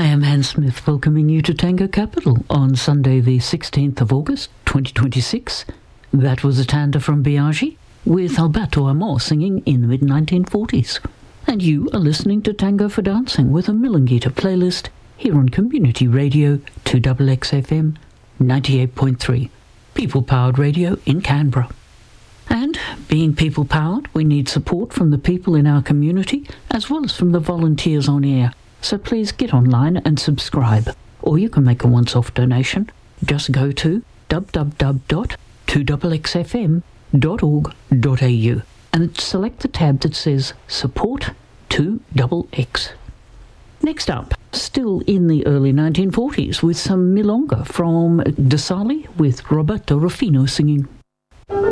am Anne Smith, welcoming you to Tango Capital on Sunday the 16th of August 2026. That was a tanda from Biagi with Alberto Amor singing in the mid-1940s. And you are listening to Tango for Dancing with a Milangita playlist here on Community Radio 2XXFM 98.3, people-powered radio in Canberra. And being people-powered, we need support from the people in our community as well as from the volunteers on air. So please get online and subscribe. Or you can make a once-off donation. Just go to www.2xxfm.org.au and select the tab that says Support 2XX. Next up, still in the early 1940s with some milonga from Desali with Roberto Rufino singing.